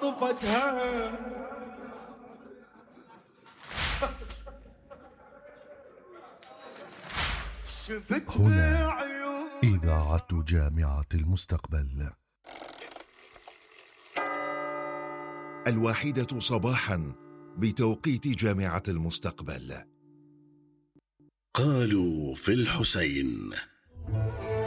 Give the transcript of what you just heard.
عاطفتها. شفت بعيون إذاعة جامعة المستقبل، 1 صباحا بتوقيت جامعة المستقبل. قالوا في الحسين.